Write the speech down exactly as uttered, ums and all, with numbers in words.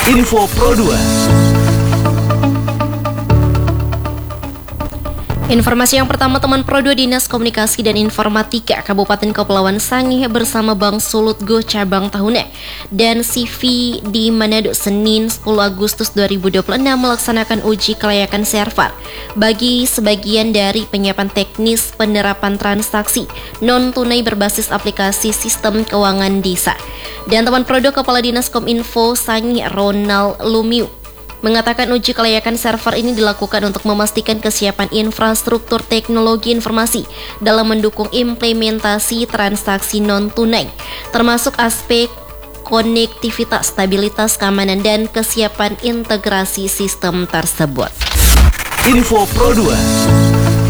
Info Pro dua. Informasi yang pertama, teman Pro dua Dinas Komunikasi dan Informatika Kabupaten Kepulauan Sangihe bersama Bank Sulut Go Cabang Tahuna dan C V di Manado Senin sepuluh Agustus dua ribu dua puluh enam melaksanakan uji kelayakan server bagi sebagian dari penyiapan teknis penerapan transaksi non-tunai berbasis aplikasi sistem keuangan desa. Dan teman Pro dua Kepala Dinas Kominfo Sangihe Ronald Lumiu mengatakan uji kelayakan server ini dilakukan untuk memastikan kesiapan infrastruktur teknologi informasi dalam mendukung implementasi transaksi non-tunai, termasuk aspek konektivitas, stabilitas, keamanan, dan kesiapan integrasi sistem tersebut. Info Pro dua.